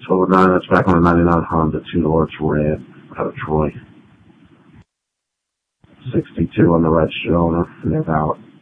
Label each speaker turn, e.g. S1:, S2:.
S1: So that's back on a 99 Honda 2-door. It's red out of Troy. 62 on the registered owner, and about